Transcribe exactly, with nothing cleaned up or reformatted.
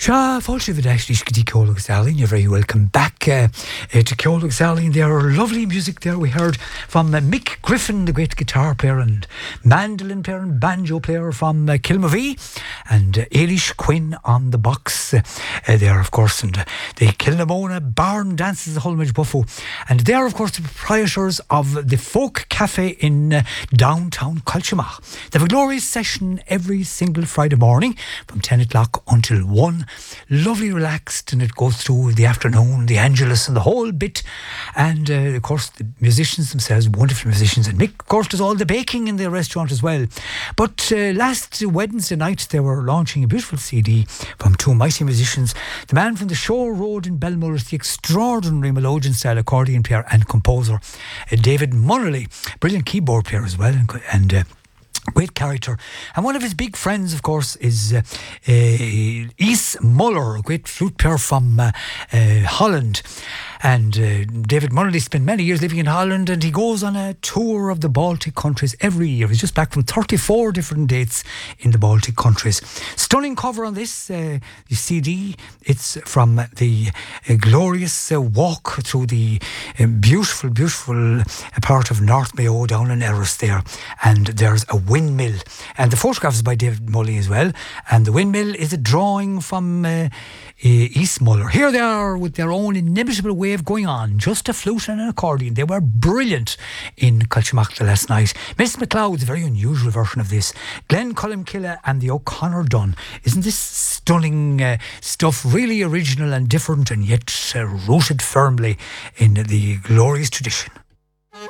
Sha, fáilte bhid actually scotí Ceolach Zalin. You're very welcome back uh, uh, to Ceolach Zalin. There are lovely music there. We heard from uh, Mick Griffin, the great guitar player and mandolin player and banjo player from uh, Kilmavee, and uh, Eilish Quinn on the box uh, uh, there, of course, and uh, the Kilnamona Barn Dances, the Hullmage Buffo, and they are, of course, the proprietors of the Folk Cafe in uh, downtown Colchimach. They have a glorious session every single Friday morning from ten o'clock until one. Lovely, relaxed, and it goes through the afternoon, the Angelus and the whole bit. And uh, of course the musicians themselves, wonderful musicians, and Mick of course does all the baking in the restaurant as well. But uh, last Wednesday night they were launching a beautiful C D from two mighty musicians. The man from the Shore Road in Belmullet, the extraordinary melodeon style accordion player and composer uh, David Munnelly, brilliant keyboard player as well, and, and uh, great character. And one of his big friends, of course, is uh, uh, Ys Muller, a great flute player from uh, uh, Holland. And uh, David Munnelly spent many years living in Holland, and he goes on a tour of the Baltic countries every year. He's just back from thirty-four different dates in the Baltic countries. Stunning cover on this uh, C D. It's from the uh, glorious uh, walk through the uh, beautiful, beautiful uh, part of North Mayo down in Erris there. And there's a windmill. And the photograph is by David Munnelly as well. And the windmill is a drawing from uh, uh, Ys Muller. Here they are with their own inimitable way of going on, just a flute and an accordion. They were brilliant in Colchimach last night. Miss McLeod's a very unusual version of this. Glenn Columkilla and the O'Connor Dunn. Isn't this stunning uh, stuff? Really original and different, and yet uh, rooted firmly in the glorious tradition.